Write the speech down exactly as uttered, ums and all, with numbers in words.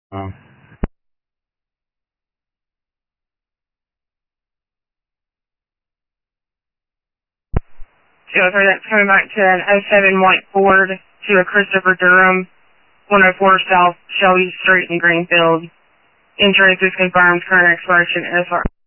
Oh. two oh three, that's coming back to an oh seven white Ford to a Christopher Durham, one oh four South Shelby Street in Greenfield. Insurance is confirmed, current expiration S R.